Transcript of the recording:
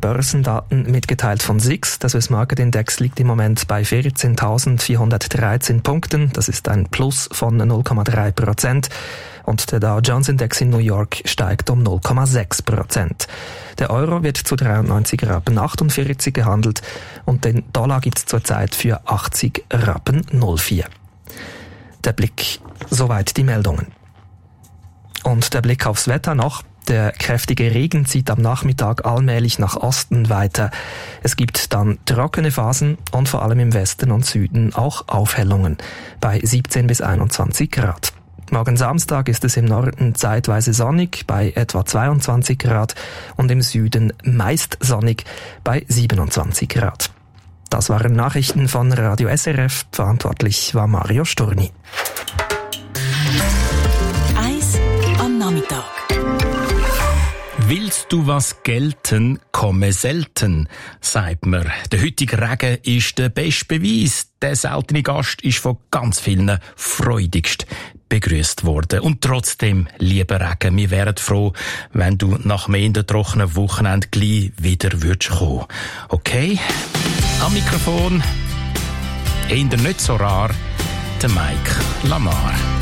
Börsendaten mitgeteilt von SIX. Der Swiss Market Index liegt im Moment bei 14.413 Punkten. Das ist ein Plus von 0,3%. Und der Dow Jones Index in New York steigt um 0,6%. Der Euro wird zu 93,48 Rappen gehandelt und den Dollar gibt es zurzeit für 80,04 Rappen. Der Blick, soweit die Meldungen. Und der Blick aufs Wetter noch. Der kräftige Regen zieht am Nachmittag allmählich nach Osten weiter. Es gibt dann trockene Phasen und vor allem im Westen und Süden auch Aufhellungen bei 17 bis 21 Grad. Morgen Samstag ist es im Norden zeitweise sonnig bei etwa 22 Grad und im Süden meist sonnig bei 27 Grad. Das waren Nachrichten von Radio SRF. Verantwortlich war Mario Sturni. Eis am Nachmittag. Willst du was gelten, komme selten, sagt man. Der heutige Regen ist der beste Beweis. Der seltene Gast ist von ganz vielen freudigst begrüßt worden. Und trotzdem, lieber Regen, wir wären froh, wenn du nach mehr in der trockenen Wochenende gleich wieder würdest kommen. Okay? Am Mikrofon, eher nicht so rar, der Mike Lamar.